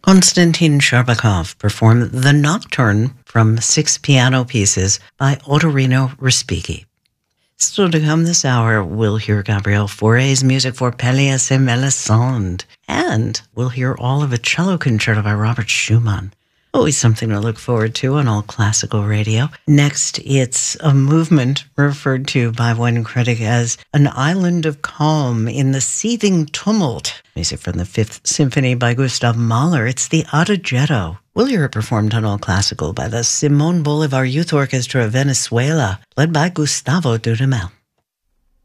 Konstantin Shcherbakov performed the Nocturne from 6 piano pieces by Ottorino Respighi. Still to come this hour, we'll hear Gabriel Fauré's music for Pelléas et Melisande, and we'll hear all of a cello concerto by Robert Schumann. Always something to look forward to on All Classical Radio. Next, it's a movement referred to by one critic as an island of calm in the seething tumult. Music from the Fifth Symphony by Gustav Mahler. It's the Adagietto. We'll hear it performed on All Classical by the Simón Bolívar Youth Orchestra of Venezuela, led by Gustavo Dudamel.